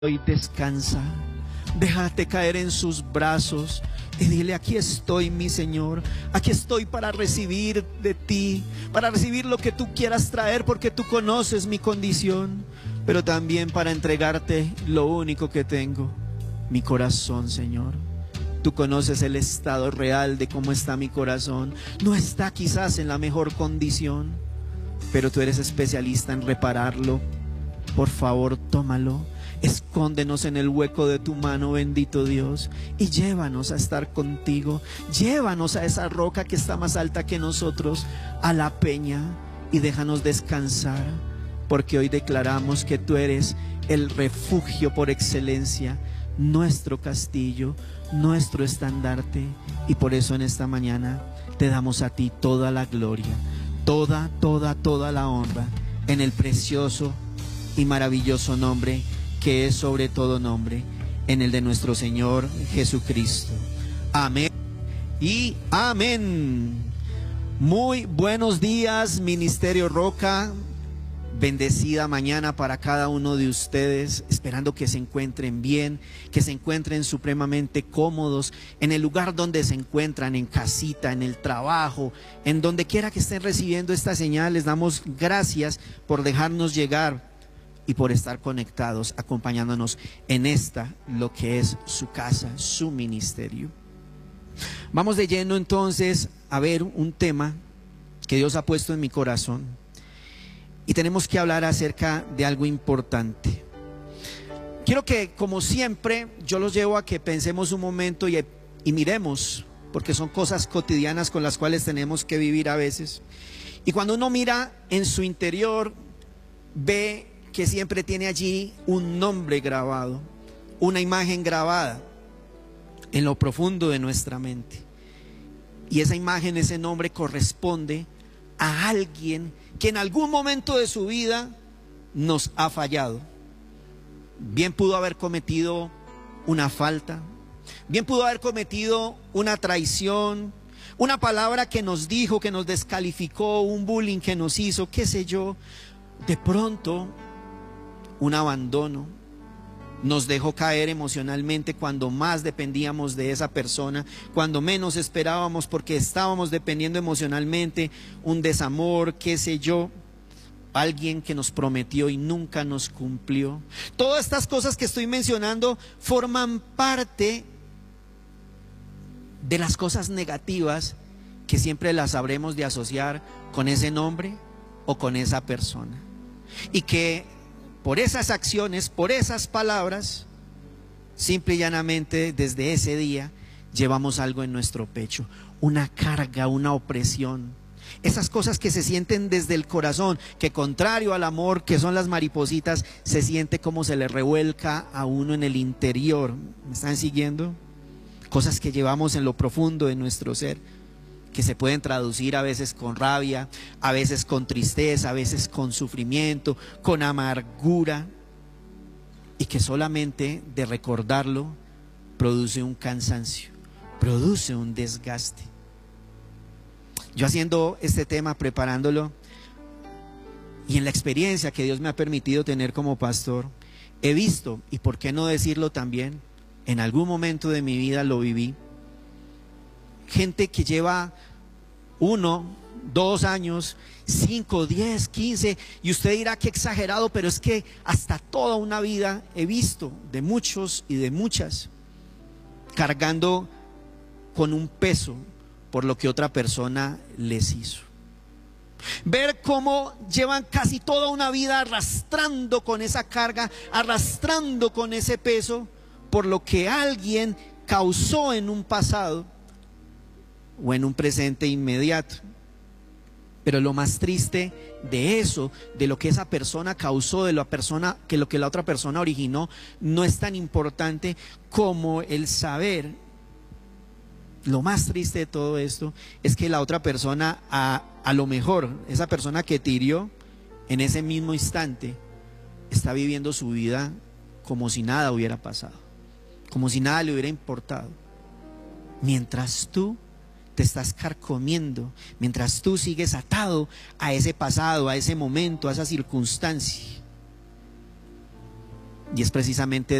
Hoy descansa, déjate caer en sus brazos y dile: aquí estoy, mi Señor, aquí estoy para recibir de ti, para recibir lo que tú quieras traer, porque tú conoces mi condición, pero también para entregarte lo único que tengo, mi corazón, Señor. Tú conoces el estado real de cómo está mi corazón. No está quizás en la mejor condición, pero tú eres especialista en repararlo. Por favor, tómalo. Escóndenos en el hueco de tu mano, bendito Dios, y llévanos a estar contigo. Llévanos a esa roca que está más alta que nosotros, a la peña, y déjanos descansar, porque hoy declaramos que tú eres el refugio por excelencia, nuestro castillo, nuestro estandarte, y por eso en esta mañana te damos a ti toda la gloria, toda la honra, en el precioso y maravilloso nombre que es sobre todo nombre, en el de nuestro Señor Jesucristo. Amén y amén. Muy buenos días, Ministerio Roca. Bendecida mañana para cada uno de ustedes, esperando que se encuentren bien, que se encuentren supremamente cómodos en el lugar donde se encuentran, en casita, en el trabajo, en donde quiera que estén recibiendo esta señal. Les damos gracias por dejarnos llegar y por estar conectados, acompañándonos en esta, lo que es su casa, su ministerio. Vamos de lleno entonces a ver un tema que Dios ha puesto en mi corazón, y tenemos que hablar acerca de algo importante. Quiero que, como siempre, yo los llevo a que pensemos un momento y miremos, porque son cosas cotidianas con las cuales tenemos que vivir a veces. Y cuando uno mira en su interior, ve que siempre tiene allí un nombre grabado, una imagen grabada en lo profundo de nuestra mente. Y esa imagen, ese nombre corresponde a alguien que en algún momento de su vida nos ha fallado. Bien pudo haber cometido una falta, bien pudo haber cometido una traición, una palabra que nos dijo, que nos descalificó, un bullying que nos hizo, qué sé yo. De pronto, un abandono, nos dejó caer emocionalmente cuando más dependíamos de esa persona, cuando menos esperábamos, porque estábamos dependiendo emocionalmente, un desamor, qué sé yo, alguien que nos prometió y nunca nos cumplió. Todas estas cosas que estoy mencionando forman parte de las cosas negativas que siempre las habremos de asociar con ese nombre o con esa persona, y que por esas acciones, por esas palabras, simple y llanamente desde ese día llevamos algo en nuestro pecho, una carga, una opresión. Esas cosas que se sienten desde el corazón, que contrario al amor, que son las maripositas, se siente como se le revuelca a uno en el interior. ¿Me están siguiendo? Cosas que llevamos en lo profundo de nuestro ser, que se pueden traducir a veces con rabia, a veces con tristeza, a veces con sufrimiento, con amargura, y que solamente de recordarlo produce un cansancio, produce un desgaste. Yo haciendo este tema, preparándolo, y en la experiencia que Dios me ha permitido tener como pastor, he visto, y por qué no decirlo también, en algún momento de mi vida lo viví, gente que lleva 1, 2 años, 5, 10, 15, y usted dirá que exagerado, pero es que hasta toda una vida he visto de muchos y de muchas cargando con un peso por lo que otra persona les hizo. Ver cómo llevan casi toda una vida arrastrando con esa carga, arrastrando con ese peso por lo que alguien causó en un pasado o en un presente inmediato. Pero lo más triste de eso, de lo que esa persona causó, de lo que la otra persona originó, no es tan importante como el saber. Lo más triste de todo esto es que la otra persona, a lo mejor, esa persona que te hirió, en ese mismo instante, está viviendo su vida como si nada hubiera pasado, como si nada le hubiera importado, mientras tú te estás carcomiendo, mientras tú sigues atado a ese pasado, a ese momento, a esa circunstancia. Y es precisamente